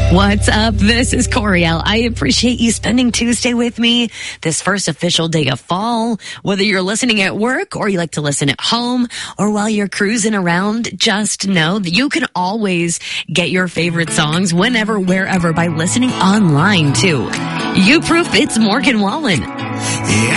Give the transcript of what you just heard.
What's up? This is Coriel. I appreciate you spending Tuesday with me, this first official day of fall. Whether you're listening at work or you like to listen at home or while you're cruising around, just know that you can always get your favorite songs whenever, wherever by listening online too. You proof it's Morgan Wallen. Yeah.